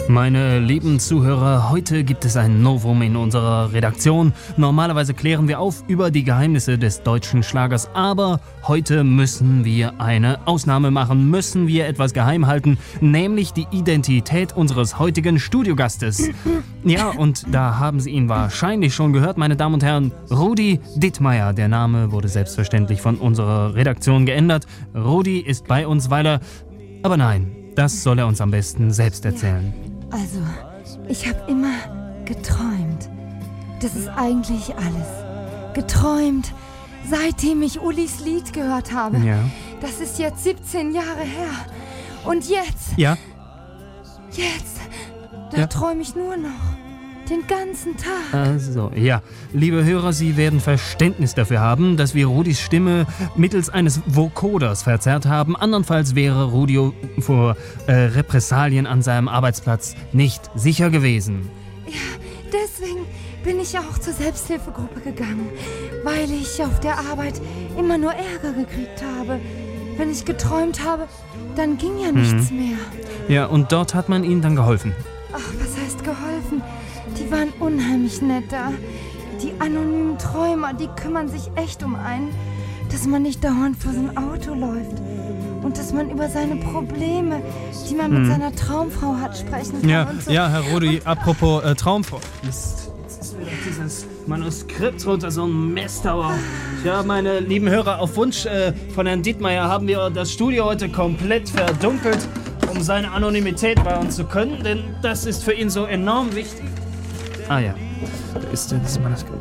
Meine lieben Zuhörer, heute gibt es ein Novum in unserer Redaktion. Normalerweise klären wir auf über die Geheimnisse des deutschen Schlagers, aber heute müssen wir eine Ausnahme machen, müssen wir etwas geheim halten, nämlich die Identität unseres heutigen Studiogastes. Ja, und da haben Sie ihn wahrscheinlich schon gehört, meine Damen und Herren, Rudi Dittmeier. Der Name wurde selbstverständlich von unserer Redaktion geändert. Rudi ist bei uns, weil er... Aber nein, das soll er uns am besten selbst erzählen. Also, ich habe immer geträumt. Das ist eigentlich alles. Geträumt, seitdem ich Ulis Lied gehört habe. Ja. Das ist jetzt 17 Jahre her. Und jetzt... Ja? Jetzt, da träume ich nur noch. Den ganzen Tag. Also, ja. Liebe Hörer, Sie werden Verständnis dafür haben, dass wir Rudis Stimme mittels eines Vocoders verzerrt haben. Andernfalls wäre Rudi vor Repressalien an seinem Arbeitsplatz nicht sicher gewesen. Ja, deswegen bin ich auch zur Selbsthilfegruppe gegangen. Weil ich auf der Arbeit immer nur Ärger gekriegt habe. Wenn ich geträumt habe, dann ging ja nichts mehr. Ja, und dort hat man Ihnen dann geholfen. Ach, was heißt geholfen? Die waren unheimlich nett da. Die anonymen Träumer, die kümmern sich echt um einen, dass man nicht dauernd vor so ein Auto läuft. Und dass man über seine Probleme, die man mit seiner Traumfrau hat, sprechen kann. Ja, und so. ja, Herr Rudi, apropos Traumfrau. Jetzt ist wieder dieses Manuskript runter, so ein Messdauer. Ja, meine lieben Hörer, auf Wunsch von Herrn Dittmeier haben wir das Studio heute komplett verdunkelt, um seine Anonymität wahren zu können, denn das ist für ihn so enorm wichtig. Ah ja, da ist das Manuskript.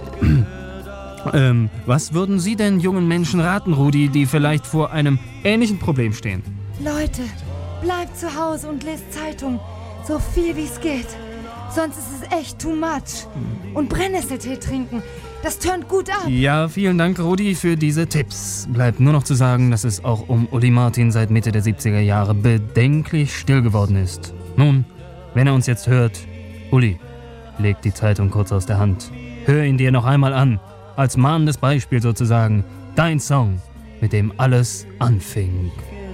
Was würden Sie denn jungen Menschen raten, Rudi, die vielleicht vor einem ähnlichen Problem stehen? Leute, bleibt zu Hause und lest Zeitung. So viel wie es geht. Sonst ist es echt too much. Und Brennnesseltee trinken, das tönt gut ab. Ja, vielen Dank, Rudi, für diese Tipps. Bleibt nur noch zu sagen, dass es auch um Uli Martin seit Mitte der 70er Jahre bedenklich still geworden ist. Nun, wenn er uns jetzt hört, Uli, leg die Zeitung kurz aus der Hand. Hör ihn dir noch einmal an. Als mahnendes Beispiel sozusagen. Dein Song, mit dem alles anfing.